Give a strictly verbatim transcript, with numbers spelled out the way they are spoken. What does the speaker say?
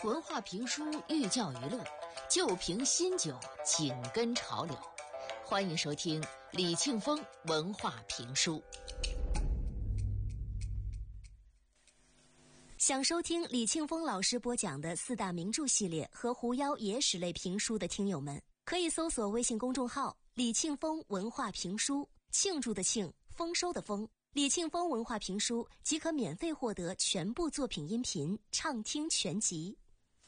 文化评书寓教于乐，旧瓶新酒，紧跟潮流。欢迎收听李庆峰文化评书。 想收听李庆峰老师播讲的四大名著系列和狐妖野史类评书的听友们，可以搜索微信公众号李庆峰文化评书，庆祝的庆，丰收的丰，李庆峰文化评书即可免费获得全部作品音频畅听全集。